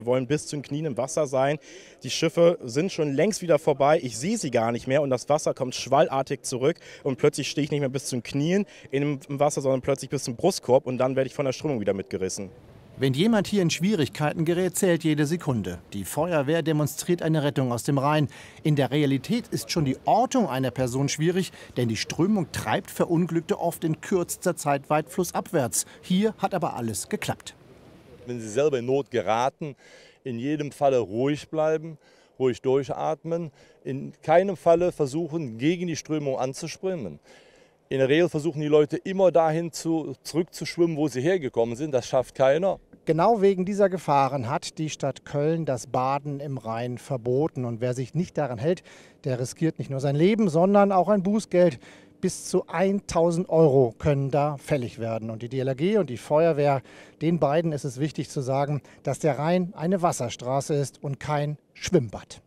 Wir wollen bis zu den Knien im Wasser sein. Die Schiffe sind schon längst wieder vorbei. Ich sehe sie gar nicht mehr und das Wasser kommt schwallartig zurück. Und plötzlich stehe ich nicht mehr bis zu den Knien im Wasser, sondern plötzlich bis zum Brustkorb. Und dann werde ich von der Strömung wieder mitgerissen. Wenn jemand hier in Schwierigkeiten gerät, zählt jede Sekunde. Die Feuerwehr demonstriert eine Rettung aus dem Rhein. In der Realität ist schon die Ortung einer Person schwierig, denn die Strömung treibt Verunglückte oft in kürzester Zeit weit flussabwärts. Hier hat aber alles geklappt. Wenn Sie selber in Not geraten, in jedem Falle ruhig bleiben, ruhig durchatmen, in keinem Falle versuchen, gegen die Strömung anzuschwimmen. In der Regel versuchen die Leute immer dahin zurückzuschwimmen, wo sie hergekommen sind. Das schafft keiner. Genau wegen dieser Gefahren hat die Stadt Köln das Baden im Rhein verboten. Und wer sich nicht daran hält, der riskiert nicht nur sein Leben, sondern auch ein Bußgeld. Bis zu 1.000 € können da fällig werden. Und die DLRG und die Feuerwehr, den beiden ist es wichtig zu sagen, dass der Rhein eine Wasserstraße ist und kein Schwimmbad.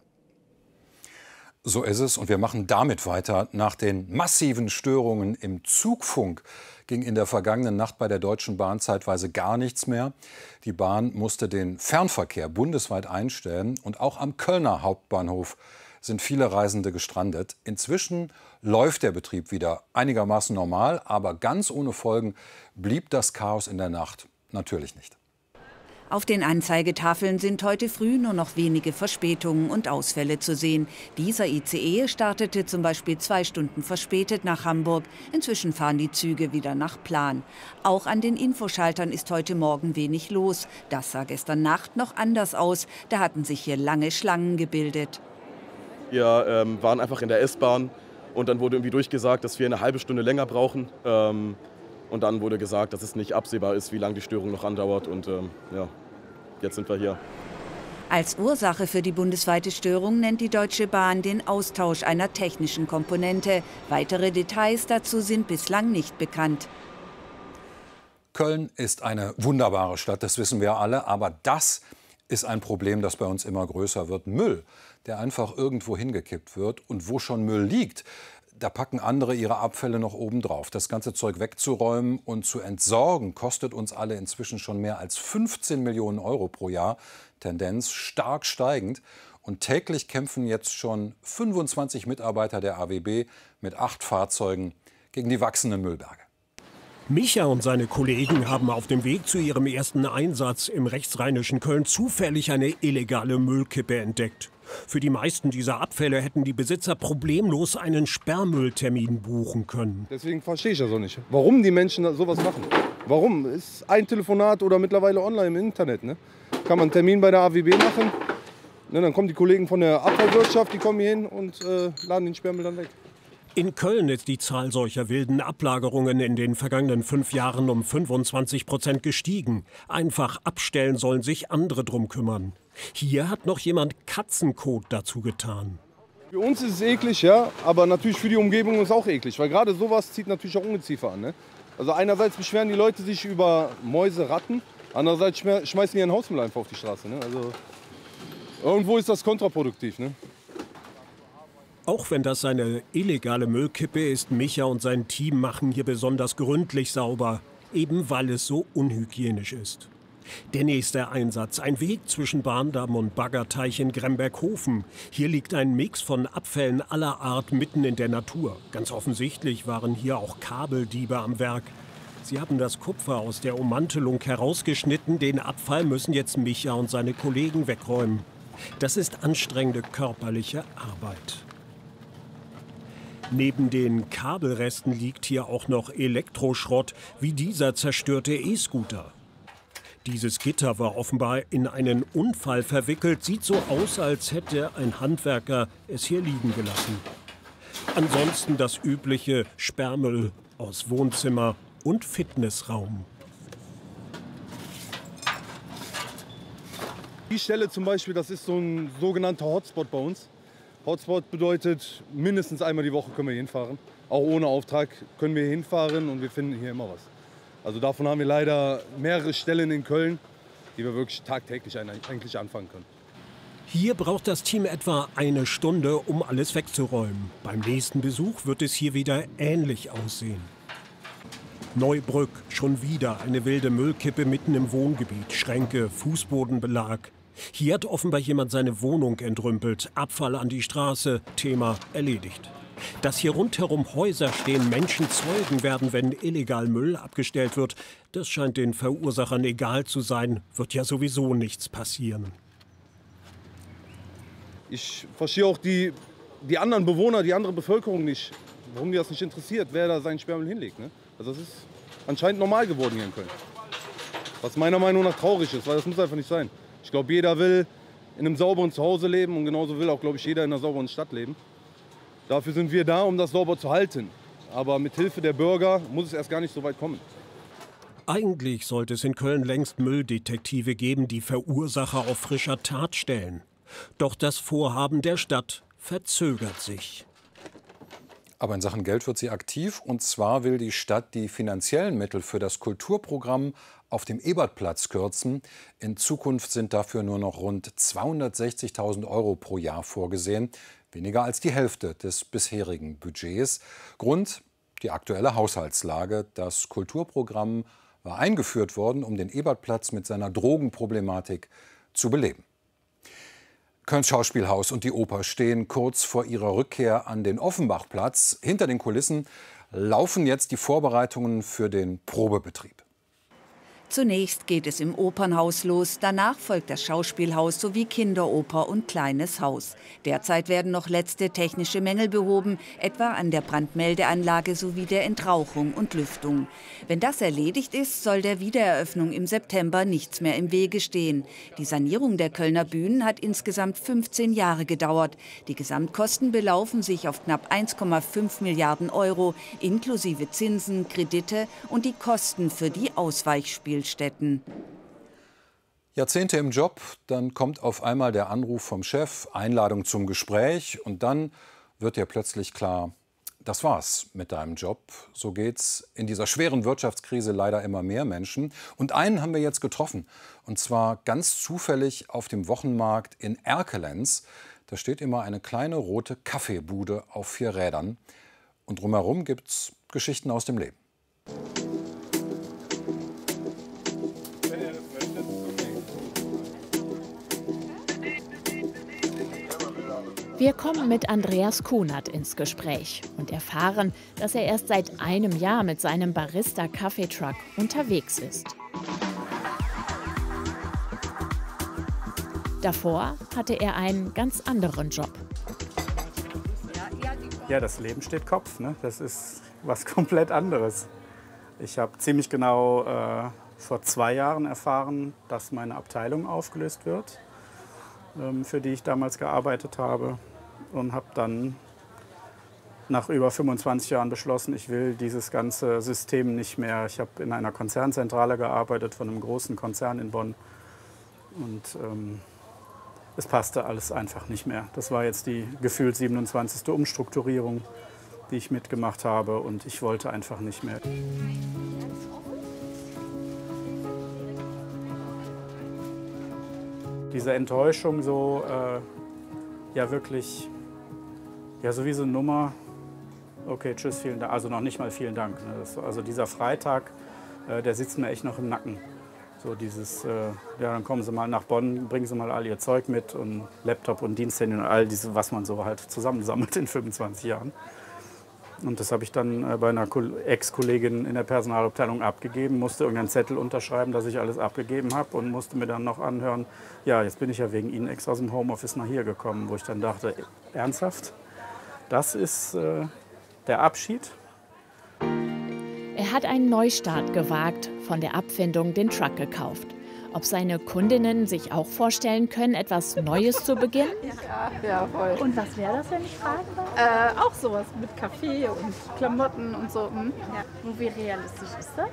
So ist es und wir machen damit weiter. Nach den massiven Störungen im Zugfunk ging in der vergangenen Nacht bei der Deutschen Bahn zeitweise gar nichts mehr. Die Bahn musste den Fernverkehr bundesweit einstellen und auch am Kölner Hauptbahnhof sind viele Reisende gestrandet. Inzwischen läuft der Betrieb wieder einigermaßen normal, aber ganz ohne Folgen blieb das Chaos in der Nacht natürlich nicht. Auf den Anzeigetafeln sind heute früh nur noch wenige Verspätungen und Ausfälle zu sehen. Dieser ICE startete zum Beispiel 2 Stunden verspätet nach Hamburg. Inzwischen fahren die Züge wieder nach Plan. Auch an den Infoschaltern ist heute Morgen wenig los. Das sah gestern Nacht noch anders aus. Da hatten sich hier lange Schlangen gebildet. Wir waren einfach in der S-Bahn und dann wurde irgendwie durchgesagt, dass wir eine halbe Stunde länger brauchen. Und dann wurde gesagt, dass es nicht absehbar ist, wie lange die Störung noch andauert. Und ja, jetzt sind wir hier. Als Ursache für die bundesweite Störung nennt die Deutsche Bahn den Austausch einer technischen Komponente. Weitere Details dazu sind bislang nicht bekannt. Köln ist eine wunderbare Stadt, das wissen wir alle. Aber das ist ein Problem, das bei uns immer größer wird. Müll, der einfach irgendwo hingekippt wird. Und wo schon Müll liegt, da packen andere ihre Abfälle noch obendrauf. Das ganze Zeug wegzuräumen und zu entsorgen, kostet uns alle inzwischen schon mehr als 15 Millionen € pro Jahr. Tendenz stark steigend. Und täglich kämpfen jetzt schon 25 Mitarbeiter der AWB mit 8 Fahrzeugen gegen die wachsenden Müllberge. Micha und seine Kollegen haben auf dem Weg zu ihrem ersten Einsatz im rechtsrheinischen Köln zufällig eine illegale Müllkippe entdeckt. Für die meisten dieser Abfälle hätten die Besitzer problemlos einen Sperrmülltermin buchen können. Deswegen verstehe ich das auch nicht, warum die Menschen sowas machen. Warum? Ist ein Telefonat oder mittlerweile online im Internet. Ne? Kann man einen Termin bei der AWB machen. Ne, dann kommen die Kollegen von der Abfallwirtschaft, die kommen hier hin und laden den Sperrmüll dann weg. In Köln ist die Zahl solcher wilden Ablagerungen in den vergangenen 5 Jahren um 25% gestiegen. Einfach abstellen sollen sich andere drum kümmern. Hier hat noch jemand Katzenkot dazu getan. Für uns ist es eklig, ja, aber natürlich für die Umgebung ist es auch eklig, weil gerade sowas zieht natürlich auch Ungeziefer an. Ne? Also einerseits beschweren die Leute sich über Mäuse, Ratten, andererseits schmeißen die ihren Hausmüll einfach auf die Straße. Ne? Also irgendwo ist das kontraproduktiv. Ne? Auch wenn das eine illegale Müllkippe ist, Micha und sein Team machen hier besonders gründlich sauber, eben weil es so unhygienisch ist. Der nächste Einsatz, ein Weg zwischen Bahndamm und Baggerteich in Gremberghofen. Hier liegt ein Mix von Abfällen aller Art mitten in der Natur. Ganz offensichtlich waren hier auch Kabeldiebe am Werk. Sie haben das Kupfer aus der Ummantelung herausgeschnitten. Den Abfall müssen jetzt Micha und seine Kollegen wegräumen. Das ist anstrengende körperliche Arbeit. Neben den Kabelresten liegt hier auch noch Elektroschrott, wie dieser zerstörte E-Scooter. Dieses Gitter war offenbar in einen Unfall verwickelt. Sieht so aus, als hätte ein Handwerker es hier liegen gelassen. Ansonsten das übliche Sperrmüll aus Wohnzimmer und Fitnessraum. Die Stelle zum Beispiel, das ist so ein sogenannter Hotspot bei uns. Hotspot bedeutet, mindestens einmal die Woche können wir hier hinfahren. Auch ohne Auftrag können wir hier hinfahren und wir finden hier immer was. Also davon haben wir leider mehrere Stellen in Köln, die wir wirklich tagtäglich eigentlich anfangen können. Hier braucht das Team etwa 1 Stunde, um alles wegzuräumen. Beim nächsten Besuch wird es hier wieder ähnlich aussehen. Neubrück, schon wieder eine wilde Müllkippe mitten im Wohngebiet. Schränke, Fußbodenbelag. Hier hat offenbar jemand seine Wohnung entrümpelt. Abfall an die Straße, Thema erledigt. Dass hier rundherum Häuser stehen, Menschen Zeugen werden, wenn illegal Müll abgestellt wird, das scheint den Verursachern egal zu sein. Wird ja sowieso nichts passieren. Ich verstehe auch die anderen Bewohner, die andere Bevölkerung nicht, warum die das nicht interessiert, wer da seinen Sperrmüll hinlegt. Ne? Also das ist anscheinend normal geworden hier in Köln. Was meiner Meinung nach traurig ist, weil das muss einfach nicht sein. Ich glaube, jeder will in einem sauberen Zuhause leben und genauso will auch, glaube ich, jeder in einer sauberen Stadt leben. Dafür sind wir da, um das sauber zu halten. Aber mit Hilfe der Bürger muss es erst gar nicht so weit kommen. Eigentlich sollte es in Köln längst Mülldetektive geben, die Verursacher auf frischer Tat stellen. Doch das Vorhaben der Stadt verzögert sich. Aber in Sachen Geld wird sie aktiv. Und zwar will die Stadt die finanziellen Mittel für das Kulturprogramm auf dem Ebertplatz kürzen. In Zukunft sind dafür nur noch rund 260.000 € pro Jahr vorgesehen. Weniger als die Hälfte des bisherigen Budgets. Grund: die aktuelle Haushaltslage. Das Kulturprogramm war eingeführt worden, um den Ebertplatz mit seiner Drogenproblematik zu beleben. Kölns Schauspielhaus und die Oper stehen kurz vor ihrer Rückkehr an den Offenbachplatz. Hinter den Kulissen laufen jetzt die Vorbereitungen für den Probebetrieb. Zunächst geht es im Opernhaus los, danach folgt das Schauspielhaus sowie Kinderoper und Kleines Haus. Derzeit werden noch letzte technische Mängel behoben, etwa an der Brandmeldeanlage sowie der Entrauchung und Lüftung. Wenn das erledigt ist, soll der Wiedereröffnung im September nichts mehr im Wege stehen. Die Sanierung der Kölner Bühnen hat insgesamt 15 Jahre gedauert. Die Gesamtkosten belaufen sich auf knapp 1,5 Milliarden €, inklusive Zinsen, Kredite und die Kosten für die Ausweichspielstätten. Jahrzehnte im Job, dann kommt auf einmal der Anruf vom Chef, Einladung zum Gespräch und dann wird dir plötzlich klar, das war's mit deinem Job. So geht's in dieser schweren Wirtschaftskrise leider immer mehr Menschen. Und einen haben wir jetzt getroffen, und zwar ganz zufällig auf dem Wochenmarkt in Erkelenz. Da steht immer eine kleine rote Kaffeebude auf 4 Rädern und drumherum gibt's Geschichten aus dem Leben. Wir kommen mit Andreas Kunert ins Gespräch und erfahren, dass er erst seit einem Jahr mit seinem Barista-Kaffeetruck unterwegs ist. Davor hatte er einen ganz anderen Job. Ja, das Leben steht Kopf, ne? Das ist was komplett anderes. Ich habe ziemlich genau vor 2 Jahren erfahren, dass meine Abteilung aufgelöst wird, für die ich damals gearbeitet habe. Und habe dann nach über 25 Jahren beschlossen, ich will dieses ganze System nicht mehr. Ich habe in einer Konzernzentrale gearbeitet von einem großen Konzern in Bonn. Und es passte alles einfach nicht mehr. Das war jetzt die gefühlt 27. Umstrukturierung, die ich mitgemacht habe. Und ich wollte einfach nicht mehr. Diese Enttäuschung so... ja, wirklich, ja, so wie so eine Nummer, okay, tschüss, vielen Dank, also noch nicht mal vielen Dank. Ne? Also dieser Freitag, der sitzt mir echt noch im Nacken. So dieses, ja, dann kommen Sie mal nach Bonn, bringen Sie mal all Ihr Zeug mit und Laptop und Diensthandy und all diese, was man so halt zusammensammelt in 25 Jahren. Und das habe ich dann bei einer Ex-Kollegin in der Personalabteilung abgegeben, musste irgendeinen Zettel unterschreiben, dass ich alles abgegeben habe und musste mir dann noch anhören, ja, jetzt bin ich ja wegen Ihnen extra aus dem Homeoffice nach hier gekommen, wo ich dann dachte, ernsthaft? Das ist der Abschied? Er hat einen Neustart gewagt, von der Abfindung den Truck gekauft. Ob seine Kundinnen sich auch vorstellen können, etwas Neues zu beginnen? Ja, voll. Und was wäre das, wenn ich fragen darf? Auch sowas mit Kaffee und Klamotten und so. Ja. Und wie realistisch ist das?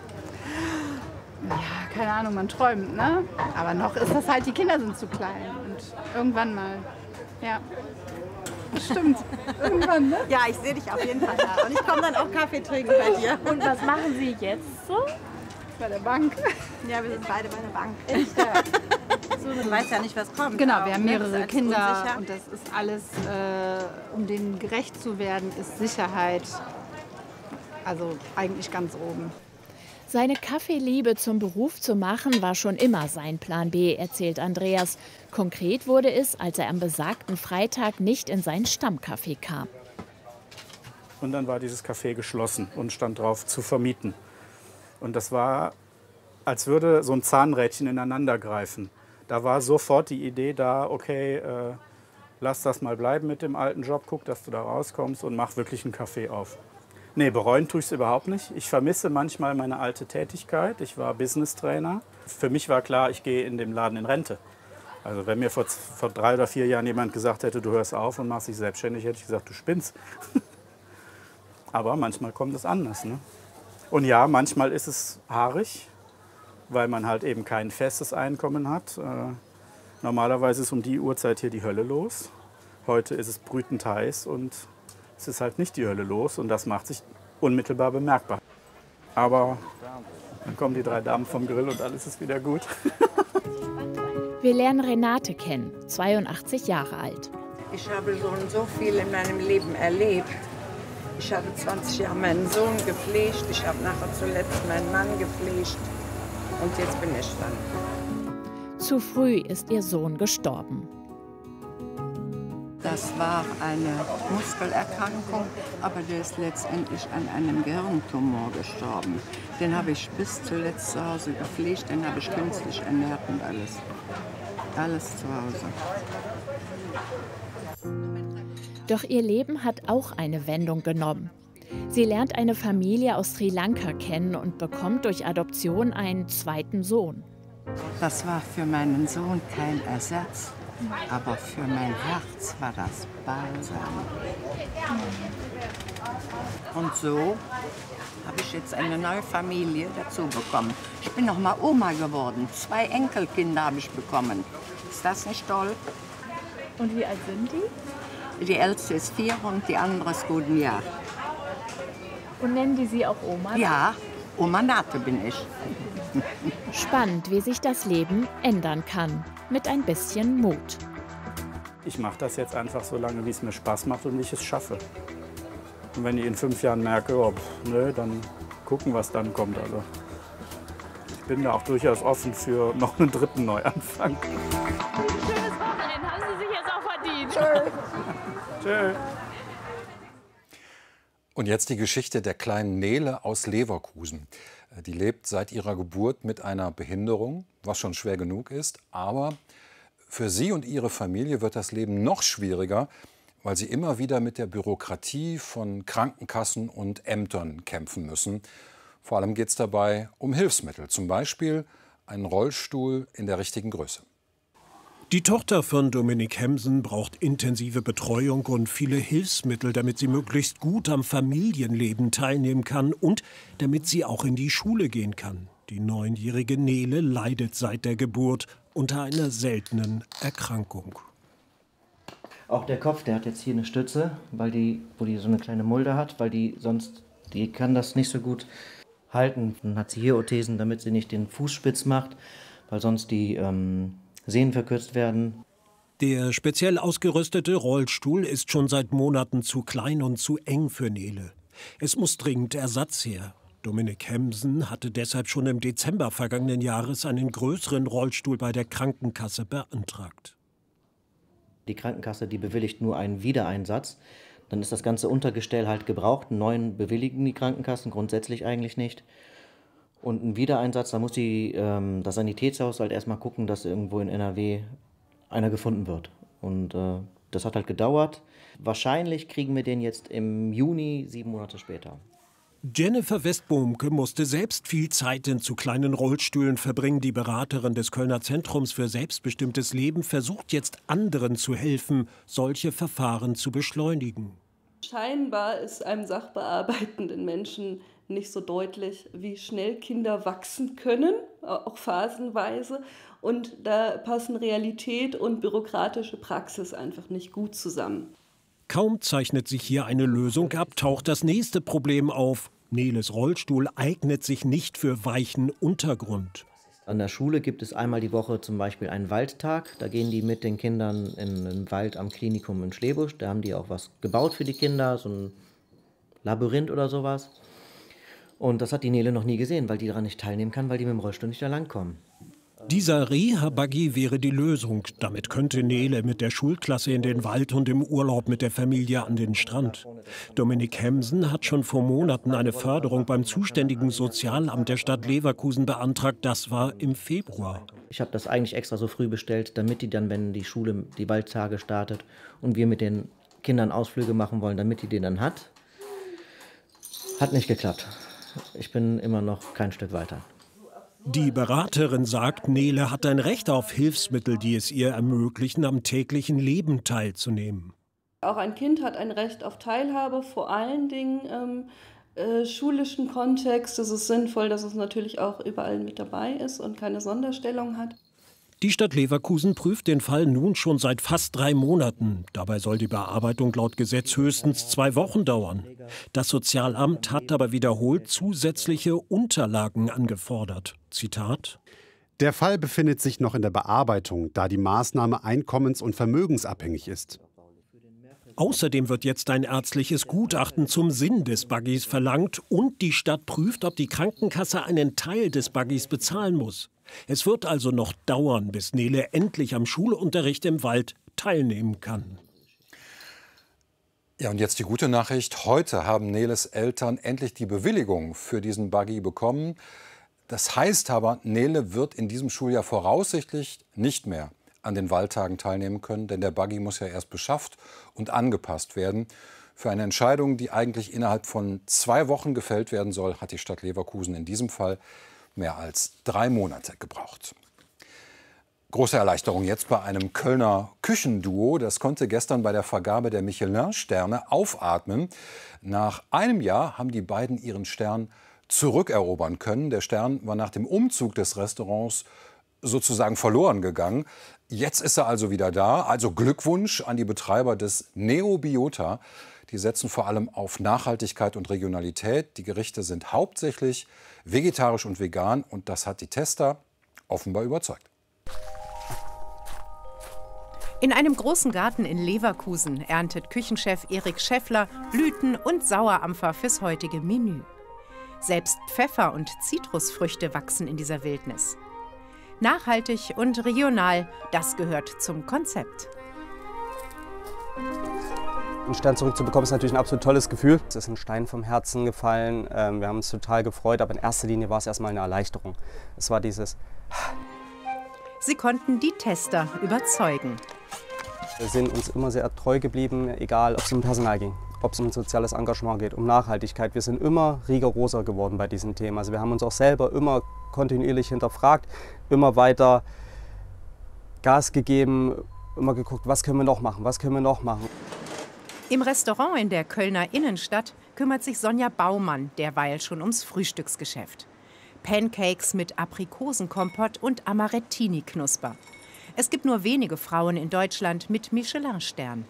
Ja, keine Ahnung, man träumt, ne? Aber noch ist das halt, die Kinder sind zu klein. Und irgendwann mal, ja. Stimmt, irgendwann, ne? Ja, ich sehe dich auf jeden Fall da. Und ich komme dann auch Kaffee trinken bei dir. Und was machen Sie jetzt so? Bei der Bank. Ja, wir sind beide bei der Bank. Echt, ja. So, du weißt ja nicht, was kommt. Genau, wir haben mehrere Kinder unsicher. und das ist alles, um denen gerecht zu werden, ist Sicherheit, also eigentlich ganz oben. Seine Kaffeeliebe zum Beruf zu machen, war schon immer sein Plan B, erzählt Andreas. Konkret wurde es, als er am besagten Freitag nicht in sein Stammcafé kam. Und dann war dieses Café geschlossen und stand drauf zu vermieten. Und das war, als würde so ein Zahnrädchen ineinander greifen. Da war sofort die Idee da, okay, lass das mal bleiben mit dem alten Job, guck, dass du da rauskommst und mach wirklich ein Café auf. Nee, bereuen tue ich es überhaupt nicht. Ich vermisse manchmal meine alte Tätigkeit. Ich war Business-Trainer. Für mich war klar, ich gehe in dem Laden in Rente. Also wenn mir vor 3 oder 4 Jahren jemand gesagt hätte, du hörst auf und machst dich selbstständig, hätte ich gesagt, du spinnst. Aber manchmal kommt es anders, ne? Und ja, manchmal ist es haarig, weil man halt eben kein festes Einkommen hat. Normalerweise ist um die Uhrzeit hier die Hölle los. Heute ist es brütend heiß und es ist halt nicht die Hölle los und das macht sich unmittelbar bemerkbar. Aber dann kommen die 3 Damen vom Grill und alles ist wieder gut. Wir lernen Renate kennen, 82 Jahre alt. Ich habe schon so viel in meinem Leben erlebt. Ich habe 20 Jahre meinen Sohn gepflegt, ich habe nachher zuletzt meinen Mann gepflegt und jetzt bin ich dran. Zu früh ist ihr Sohn gestorben. Das war eine Muskelerkrankung, aber der ist letztendlich an einem Gehirntumor gestorben. Den habe ich bis zuletzt zu Hause gepflegt, den habe ich künstlich ernährt und alles. Alles zu Hause. Doch ihr Leben hat auch eine Wendung genommen. Sie lernt eine Familie aus Sri Lanka kennen und bekommt durch Adoption einen zweiten Sohn. Das war für meinen Sohn kein Ersatz, aber für mein Herz war das Balsam. Und so habe ich jetzt eine neue Familie dazu bekommen. Ich bin noch mal Oma geworden. 2 Enkelkinder habe ich bekommen. Ist das nicht toll? Und wie alt sind die? Die älteste ist 4 und die andere ist gut ein Jahr. Und nennen die Sie auch Oma? Ja, Oma Nate bin ich. Spannend, wie sich das Leben ändern kann. Mit ein bisschen Mut. Ich mache das jetzt einfach so lange, wie es mir Spaß macht und wie ich es schaffe. Und wenn ich in 5 Jahren merke, oh, nö, dann gucken, was dann kommt. Also ich bin da auch durchaus offen für noch einen 3. Neuanfang. Schönes Wochenende, haben Sie sich jetzt auch verdient. Tschö. Und jetzt die Geschichte der kleinen Nele aus Leverkusen. Die lebt seit ihrer Geburt mit einer Behinderung, was schon schwer genug ist. Aber für sie und ihre Familie wird das Leben noch schwieriger, weil sie immer wieder mit der Bürokratie von Krankenkassen und Ämtern kämpfen müssen. Vor allem geht es dabei um Hilfsmittel, zum Beispiel einen Rollstuhl in der richtigen Größe. Die Tochter von Dominik Hemsen braucht intensive Betreuung und viele Hilfsmittel, damit sie möglichst gut am Familienleben teilnehmen kann und damit sie auch in die Schule gehen kann. Die 9-jährige Nele leidet seit der Geburt unter einer seltenen Erkrankung. Auch der Kopf, der hat jetzt hier eine Stütze, wo die so eine kleine Mulde hat, weil die kann das nicht so gut halten. Dann hat sie hier Orthesen, damit sie nicht den Fuß spitz macht, weil sonst die Sehnen verkürzt werden. Der speziell ausgerüstete Rollstuhl ist schon seit Monaten zu klein und zu eng für Nele. Es muss dringend Ersatz her. Dominik Hemsen hatte deshalb schon im Dezember vergangenen Jahres einen größeren Rollstuhl bei der Krankenkasse beantragt. Die Krankenkasse, die bewilligt nur einen Wiedereinsatz. Dann ist das ganze Untergestell halt gebraucht. Einen neuen bewilligen die Krankenkassen grundsätzlich eigentlich nicht. Und ein Wiedereinsatz, da muss das Sanitätshaus halt erstmal gucken, dass irgendwo in NRW einer gefunden wird. Und das hat halt gedauert. Wahrscheinlich kriegen wir den jetzt im Juni, 7 Monate später. Jennifer Westbohmke musste selbst viel Zeit in zu kleinen Rollstühlen verbringen. Die Beraterin des Kölner Zentrums für selbstbestimmtes Leben versucht jetzt anderen zu helfen, solche Verfahren zu beschleunigen. Scheinbar ist einem sachbearbeitenden Menschen nicht so deutlich, wie schnell Kinder wachsen können, auch phasenweise. Und da passen Realität und bürokratische Praxis einfach nicht gut zusammen. Kaum zeichnet sich hier eine Lösung ab, taucht das nächste Problem auf. Neles Rollstuhl eignet sich nicht für weichen Untergrund. An der Schule gibt es einmal die Woche zum Beispiel einen Waldtag. Da gehen die mit den Kindern in den Wald am Klinikum in Schlebusch. Da haben die auch was gebaut für die Kinder, so ein Labyrinth oder sowas. Und das hat die Nele noch nie gesehen, weil die daran nicht teilnehmen kann, weil die mit dem Rollstuhl nicht da langkommen. Dieser Reha-Buggy wäre die Lösung. Damit könnte Nele mit der Schulklasse in den Wald und im Urlaub mit der Familie an den Strand. Dominik Hemsen hat schon vor Monaten eine Förderung beim zuständigen Sozialamt der Stadt Leverkusen beantragt. Das war im Februar. Ich habe das eigentlich extra so früh bestellt, damit die dann, wenn die Schule die Waldtage startet und wir mit den Kindern Ausflüge machen wollen, damit die den dann hat. Hat nicht geklappt. Ich bin immer noch kein Stück weiter. Die Beraterin sagt, Nele hat ein Recht auf Hilfsmittel, die es ihr ermöglichen, am täglichen Leben teilzunehmen. Auch ein Kind hat ein Recht auf Teilhabe, vor allen Dingen im schulischen Kontext. Es ist sinnvoll, dass es natürlich auch überall mit dabei ist und keine Sonderstellung hat. Die Stadt Leverkusen prüft den Fall nun schon seit fast 3 Monaten. Dabei soll die Bearbeitung laut Gesetz höchstens 2 Wochen dauern. Das Sozialamt hat aber wiederholt zusätzliche Unterlagen angefordert. Zitat: Der Fall befindet sich noch in der Bearbeitung, da die Maßnahme einkommens- und vermögensabhängig ist. Außerdem wird jetzt ein ärztliches Gutachten zum Sinn des Buggys verlangt und die Stadt prüft, ob die Krankenkasse einen Teil des Buggys bezahlen muss. Es wird also noch dauern, bis Nele endlich am Schulunterricht im Wald teilnehmen kann. Ja, und jetzt die gute Nachricht. Heute haben Neles Eltern endlich die Bewilligung für diesen Buggy bekommen. Das heißt aber, Nele wird in diesem Schuljahr voraussichtlich nicht mehr an den Waldtagen teilnehmen können, denn der Buggy muss ja erst beschafft und angepasst werden. Für eine Entscheidung, die eigentlich innerhalb von 2 Wochen gefällt werden soll, hat die Stadt Leverkusen in diesem Fall mehr als 3 Monate gebraucht. Große Erleichterung jetzt bei einem Kölner Küchenduo. Das konnte gestern bei der Vergabe der Michelin-Sterne aufatmen. Nach einem Jahr haben die beiden ihren Stern zurückerobern können. Der Stern war nach dem Umzug des Restaurants sozusagen verloren gegangen. Jetzt ist er also wieder da. Also Glückwunsch an die Betreiber des Neobiota. Die setzen vor allem auf Nachhaltigkeit und Regionalität. Die Gerichte sind hauptsächlich vegetarisch und vegan. Und das hat die Tester offenbar überzeugt. In einem großen Garten in Leverkusen erntet Küchenchef Erik Schäffler Blüten und Sauerampfer fürs heutige Menü. Selbst Pfeffer und Zitrusfrüchte wachsen in dieser Wildnis. Nachhaltig und regional, das gehört zum Konzept. Einen Stern zurückzubekommen ist natürlich ein absolut tolles Gefühl. Es ist ein Stein vom Herzen gefallen. Wir haben uns total gefreut, aber in erster Linie war es erstmal eine Erleichterung. Es war dieses... Sie konnten die Tester überzeugen. Wir sind uns immer sehr treu geblieben, egal ob es um Personal ging, ob es um soziales Engagement geht, um Nachhaltigkeit. Wir sind immer rigoroser geworden bei diesem Thema. Also wir haben uns auch selber immer kontinuierlich hinterfragt, immer weiter Gas gegeben, immer geguckt, was können wir noch machen, was können wir noch machen. Im Restaurant in der Kölner Innenstadt kümmert sich Sonja Baumann derweil schon ums Frühstücksgeschäft. Pancakes mit Aprikosenkompott und Amarettini-Knusper. Es gibt nur wenige Frauen in Deutschland mit Michelin-Stern.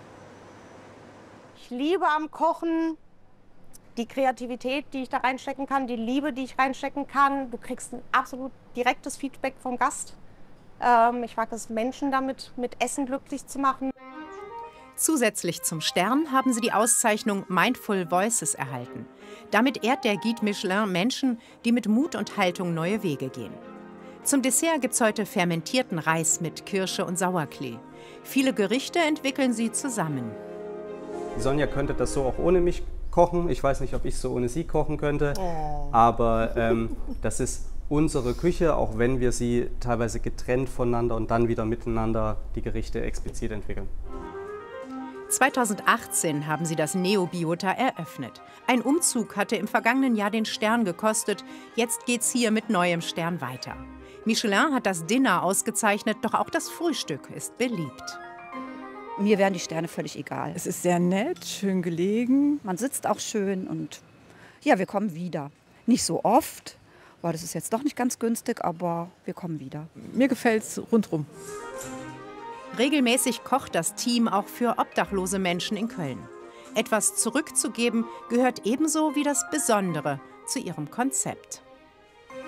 Ich liebe am Kochen die Kreativität, die ich da reinstecken kann, die Liebe, die ich reinstecken kann. Du kriegst ein absolut direktes Feedback vom Gast. Ich mag es, Menschen damit mit Essen glücklich zu machen. Zusätzlich zum Stern haben sie die Auszeichnung Mindful Voices erhalten. Damit ehrt der Guide Michelin Menschen, die mit Mut und Haltung neue Wege gehen. Zum Dessert gibt's heute fermentierten Reis mit Kirsche und Sauerklee. Viele Gerichte entwickeln sie zusammen. Die Sonja könnte das so auch ohne mich kochen. Ich weiß nicht, ob ich so ohne sie kochen könnte. Aber das ist unsere Küche, auch wenn wir sie teilweise getrennt voneinander und dann wieder miteinander die Gerichte explizit entwickeln. 2018 haben sie das Neobiota eröffnet. Ein Umzug hatte im vergangenen Jahr den Stern gekostet. Jetzt geht's hier mit neuem Stern weiter. Michelin hat das Dinner ausgezeichnet, doch auch das Frühstück ist beliebt. Mir wären die Sterne völlig egal. Es ist sehr nett, schön gelegen. Man sitzt auch schön und ja, wir kommen wieder. Nicht so oft, weil das ist jetzt doch nicht ganz günstig, aber wir kommen wieder. Mir gefällt es rundherum. Regelmäßig kocht das Team auch für obdachlose Menschen in Köln. Etwas zurückzugeben gehört ebenso wie das Besondere zu ihrem Konzept.